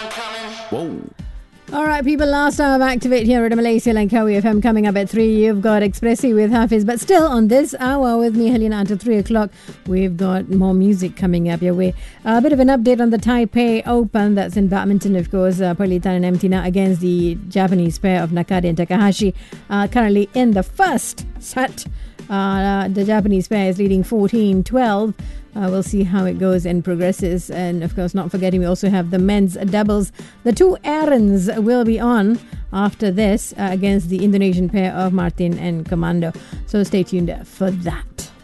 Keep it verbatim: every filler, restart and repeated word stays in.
Whoa. All right, people, last hour of Activate here at Malaysia Langkawi F M coming up at three. You've got Expressi with Hafiz. But still, on this hour with me, Helena, until three o'clock, we've got more music coming up your way. A bit of an update on the Taipei Open. That's in badminton, of course. Uh, Perlitan and Emtina against the Japanese pair of Nakade and Takahashi. Uh, currently in the first set. Uh, the Japanese pair is leading fourteen twelve. Uh, we'll see how it goes and progresses. And of course, not forgetting, we also have the men's doubles. The two errands will be on after this uh, against the Indonesian pair of Martin and Commando. So stay tuned for that.